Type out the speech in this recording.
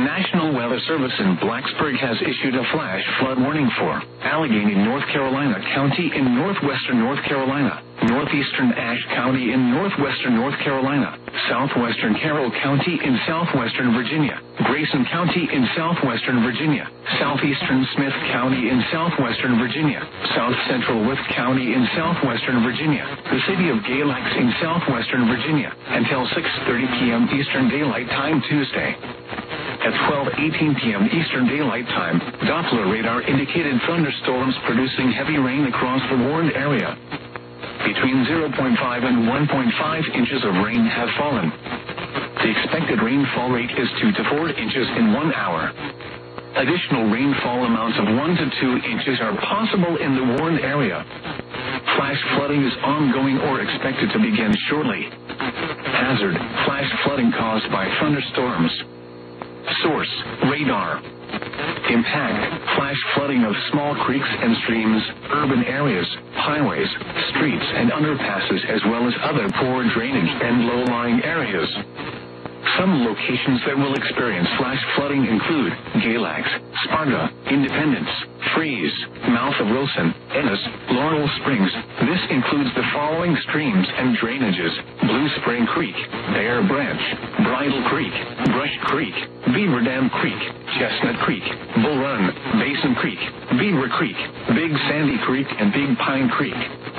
National Weather Service in Blacksburg has issued a flash flood warning for Allegheny, North Carolina County in northwestern North Carolina, northeastern Ashe County in northwestern North Carolina, southwestern Carroll County in southwestern Virginia, Grayson County in southwestern Virginia, southeastern Smith County in southwestern Virginia, south central Wythe County in southwestern Virginia, the city of Galax in southwestern Virginia, until 6:30 p.m. Eastern Daylight Time Tuesday. At 12:18 p.m. Eastern Daylight Time, Doppler radar indicated thunderstorms producing heavy rain across the warned area. Between 0.5 and 1.5 inches of rain have fallen. The expected rainfall rate is 2 to 4 inches in 1 hour. Additional rainfall amounts of 1 to 2 inches are possible in the warned area. Flash flooding is ongoing or expected to begin shortly. Hazard: flash flooding caused by thunderstorms. Source: radar. Impact: flash flooding of small creeks and streams, urban areas, highways, streets and underpasses, as well as other poor drainage and low-lying areas. Some locations that will experience flash flooding include Galax, Sparta, Independence, Fries, Mouth of Wilson, Ennis, Laurel Springs. This includes the following streams and drainages: Blue Spring Creek, Bear Branch, Bridle Creek, Brush Creek, Beaver Dam Creek, Chestnut Creek, Bull Run, Basin Creek, Beaver Creek, Big Sandy Creek, and Big Pine Creek.